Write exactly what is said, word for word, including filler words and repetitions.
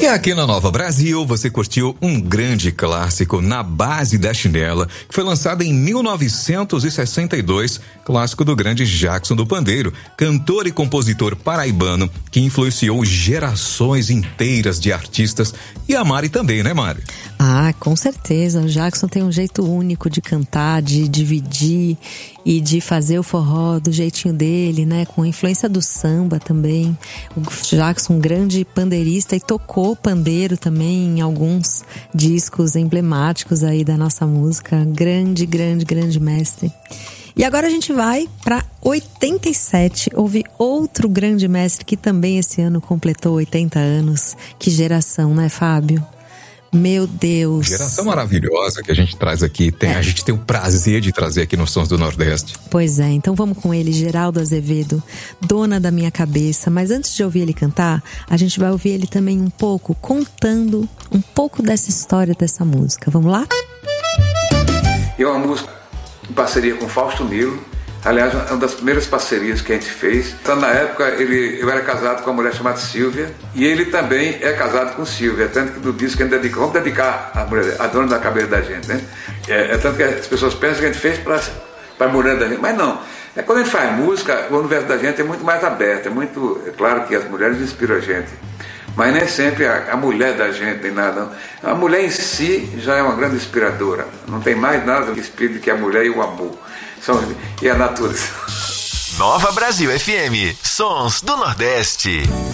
E aqui na Nova Brasil, você curtiu um grande clássico, Na Base da Chinela, que foi lançado em mil novecentos e sessenta e dois, clássico do grande Jackson do Pandeiro, cantor e compositor paraibano que influenciou gerações inteiras de artistas. E a Mari também, né, Mari? Ah, com certeza. O Jackson tem um jeito único de cantar, de dividir e de fazer o forró do jeitinho dele, né? Com a influência do samba também. O Jackson, um grande pandeirista, e tocou pandeiro também em alguns discos emblemáticos aí da nossa música. Grande, grande, grande mestre. E agora a gente vai para oitenta e sete, houve outro grande mestre que também esse ano completou oitenta anos. Que geração, né, Fábio? Meu Deus. Geração maravilhosa que a gente traz aqui. Tem, é. A gente tem o prazer de trazer aqui nos Sons do Nordeste. Pois é, então vamos com ele, Geraldo Azevedo, Dona da Minha Cabeça. Mas antes de ouvir ele cantar, a gente vai ouvir ele também um pouco, contando um pouco dessa história dessa música. Vamos lá? E é uma música em parceria com Fausto Nilo. Aliás, uma das primeiras parcerias que a gente fez. Então, na época, ele, eu era casado com uma mulher chamada Silvia, e ele também é casado com Silvia. Tanto que no disco a gente dedica, vamos dedicar a, mulher, a dona da cabeça da gente, né? É, é tanto que as pessoas pensam que a gente fez para a mulher da gente, mas não. É, quando a gente faz música, o universo da gente é muito mais aberto. É muito, é claro que as mulheres inspiram a gente, mas nem sempre a, a mulher da gente tem nada, não. A mulher em si já é uma grande inspiradora. Não tem mais nada que inspire que a mulher e o amor. São, e a natureza. Nova Brasil F M, Sons do Nordeste.